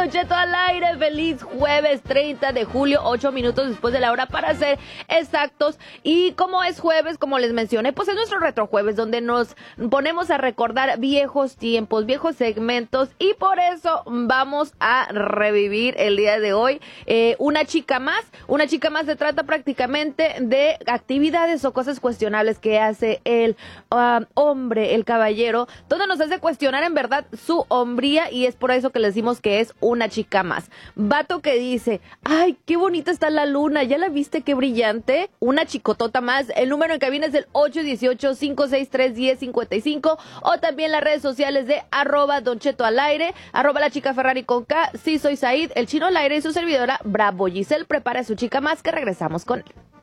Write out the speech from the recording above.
Don Cheto al aire, feliz jueves 30 de julio, 8 minutos después de la hora para ser exactos. Y como es jueves, como les mencioné, pues es nuestro retrojueves donde nos ponemos a recordar viejos tiempos, viejos segmentos, y por eso vamos a revivir el día de hoy Una chica más. Una chica más se trata prácticamente de actividades o cosas cuestionables que hace el hombre, el caballero, donde nos hace cuestionar en verdad su hombría, y es por eso que le decimos que es una chica más. Vato que dice, ay, qué bonita está la luna, ¿ya la viste? Qué brillante. Una chicotota más. El número en cabina es el 818-563-1055, o también las redes sociales de @Don Cheto al aire, @la chica Ferrari con K, sí soy Said, el chino al aire, y su servidora Bravo Giselle. Prepara a su chica más, que regresamos con él.